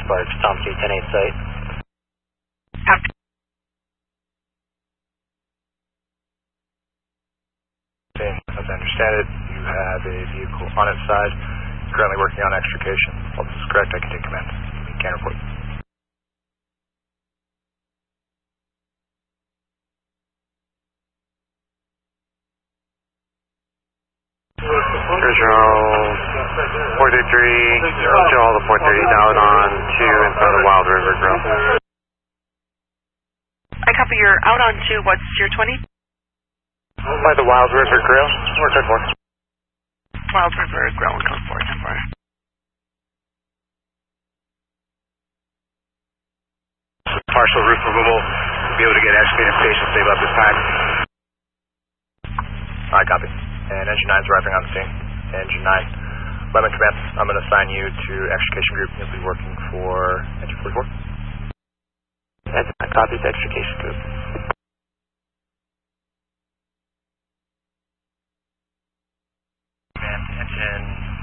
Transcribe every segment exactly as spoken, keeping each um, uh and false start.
Barge, Tom C ten eight site. Copy. Okay, as I understand it, you have a vehicle on its side, currently working on extrication. If all this is correct, I can take command. You can report. Original four three three, Joel the four thirty down on two in front of Wild River Grill. I copy, you're out on two, what's your twenty? By the Wild River Grill, we're good for. Wild River Grill, code four ten four. Partial roof removal, be able to get estimated patient save up this time. Alright, copy. And Engine nine is arriving on the scene. Engine nine, Lemon Command, I'm going to assign you to extrication group. You'll be working for Engine forty-four. Engine nine, copy to extrication group. And engine...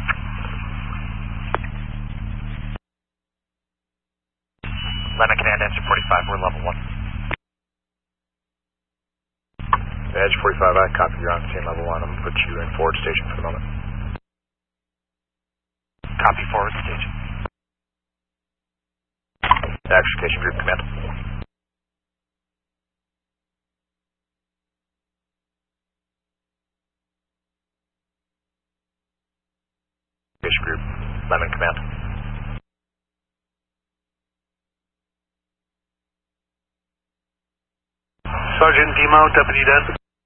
Lemon Command, Engine forty-five, we're level one. Edge forty-five, I copy, you're on the scene level one. I'm going to put you in forward station for the moment. Copy, forward station. Extrication group, command. Extrication group, Lemon command. Sergeant Demo, Deputy Den.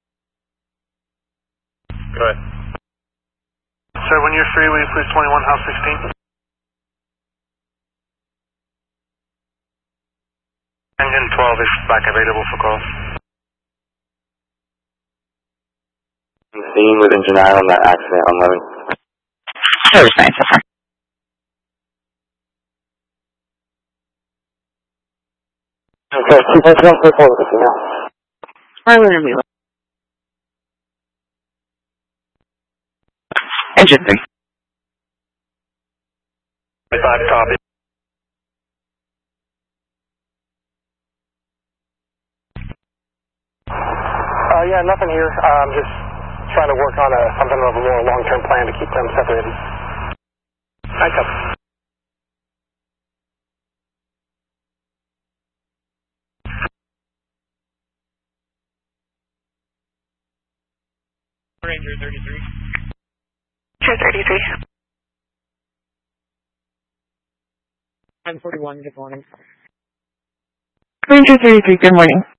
Go ahead. Sir, when you're free, will you please twenty-one, house sixteen? Engine twelve is back available for calls. I'm seeing with Engine nine on that accident on Lemon. Service nine so far. Okay, two point one four four with us now. Where will we? Engine three. five, copy. Uh, yeah, nothing here. I'm um, just trying to work on a, something of a more long-term plan to keep them separated. I copy. Ranger thirty-three. Ranger thirty-three. nine forty-one, good morning. Ranger thirty-three, good morning.